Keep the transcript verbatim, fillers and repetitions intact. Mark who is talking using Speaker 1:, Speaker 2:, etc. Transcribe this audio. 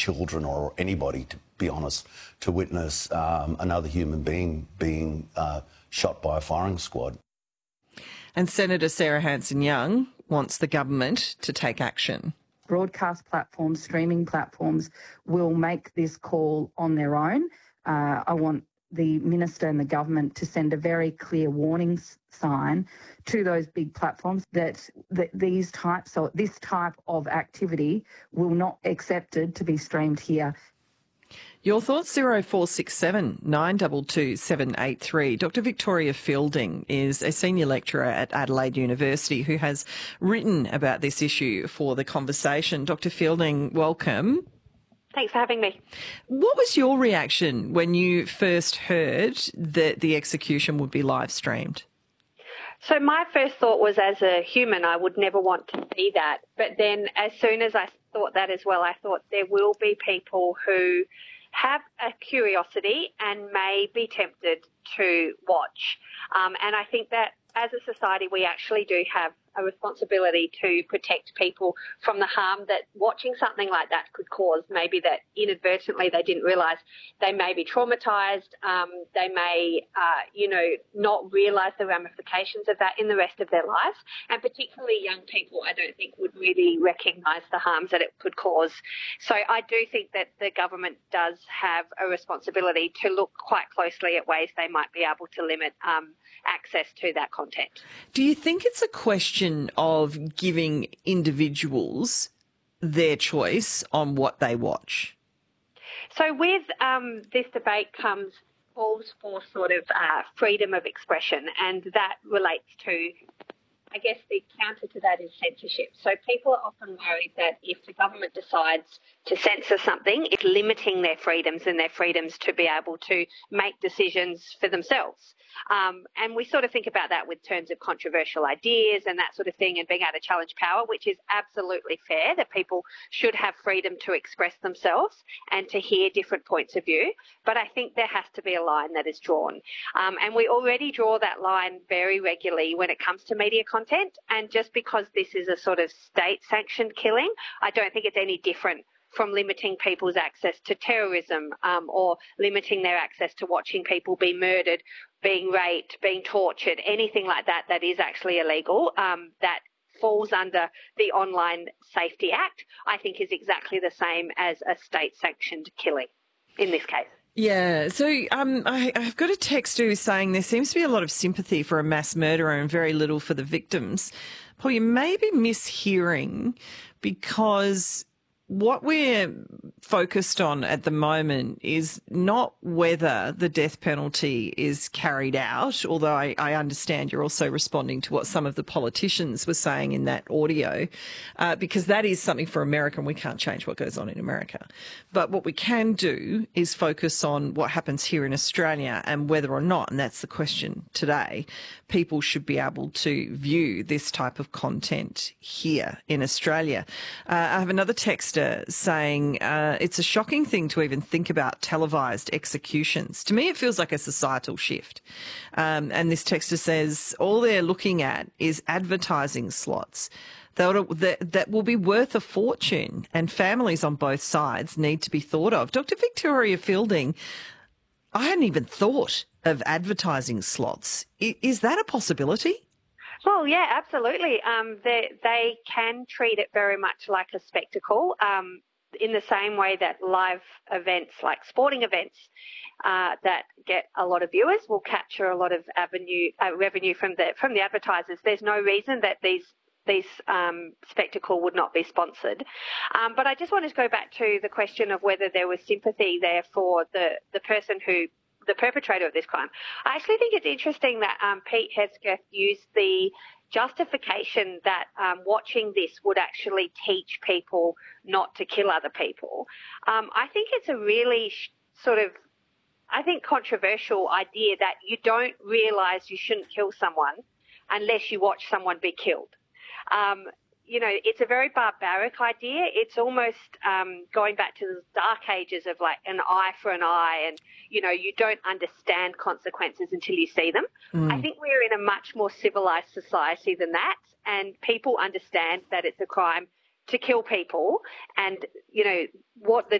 Speaker 1: children or anybody, to be honest, to witness um, another human being being uh, shot by a firing squad.
Speaker 2: And Senator Sarah Hanson-Young wants the government to take action.
Speaker 3: Broadcast platforms, streaming platforms will make this call on their own. Uh, I want the minister and the government to send a very clear warning sign to those big platforms that, that these types of, this type of activity will not be accepted to be streamed here.
Speaker 2: Your thoughts, zero four six seven nine two two seven eight three. Doctor Victoria Fielding is a senior lecturer at Adelaide University who has written about this issue for The Conversation. Doctor Fielding, welcome.
Speaker 4: Thanks for having me.
Speaker 2: What was your reaction when you first heard that the execution would be live streamed?
Speaker 4: So my first thought was, as a human, I would never want to see that. But then as soon as I thought that as well, I thought there will be people who have a curiosity and may be tempted to watch. Um, and I think that as a society, we actually do have a responsibility to protect people from the harm that watching something like that could cause. Maybe that inadvertently they didn't realise they may be traumatised. Um, they may, uh, you know, not realise the ramifications of that in the rest of their lives. And particularly young people, I don't think would really recognise the harms that it could cause. So I do think that the government does have a responsibility to look quite closely at ways they might be able to limit um, access to that content.
Speaker 2: Do you think it's a question of giving individuals their choice on what they watch?
Speaker 4: So with um, this debate comes calls for sort of uh, freedom of expression, and that relates to, I guess the counter to that is censorship. So people are often worried that if the government decides to censor something, it's limiting their freedoms and their freedoms to be able to make decisions for themselves. Um, and we sort of think about that with terms of controversial ideas and that sort of thing and being able to challenge power, which is absolutely fair, that people should have freedom to express themselves and to hear different points of view. But I think there has to be a line that is drawn. Um, and we already draw that line very regularly when it comes to media content. And just because this is a sort of state-sanctioned killing, I don't think it's any different from limiting people's access to terrorism um, or limiting their access to watching people be murdered, being raped, being tortured, anything like that that is actually illegal, um, that falls under the Online Safety Act, I think is exactly the same as a state-sanctioned killing in this case.
Speaker 2: Yeah, so um, I, I've got a text who's saying there seems to be a lot of sympathy for a mass murderer and very little for the victims. Paul, you may be mishearing, because what we're focused on at the moment is not whether the death penalty is carried out, although I, I understand you're also responding to what some of the politicians were saying in that audio, uh, because that is something for America and we can't change what goes on in America. But what we can do is focus on what happens here in Australia and whether or not, and that's the question today, people should be able to view this type of content here in Australia. Uh, I have another texter saying uh, it's a shocking thing to even think about televised executions. To me, it feels like a societal shift. Um, and this texter says all they're looking at is advertising slots that, that will be worth a fortune, and families on both sides need to be thought of. Doctor Victoria Fielding, I hadn't even thought of advertising slots. I, is that a possibility?
Speaker 4: Well, yeah, absolutely. Um, they, they can treat it very much like a spectacle, um, in the same way that live events like sporting events uh, that get a lot of viewers will capture a lot of avenue, uh, revenue from the from the advertisers. There's no reason that these these um, spectacle would not be sponsored. Um, but I just wanted to go back to the question of whether there was sympathy there for the, the person who the perpetrator of this crime. I actually think it's interesting that um, Pete Hegseth used the justification that um, watching this would actually teach people not to kill other people. Um, I think it's a really sh- sort of, I think, controversial idea that you don't realise you shouldn't kill someone unless you watch someone be killed. Um, You know, it's a very barbaric idea. It's almost um, going back to the dark ages of like an eye for an eye, and, you know, you don't understand consequences until you see them. Mm. I think we're in a much more civilised society than that, and people understand that it's a crime to kill people, and, you know, what the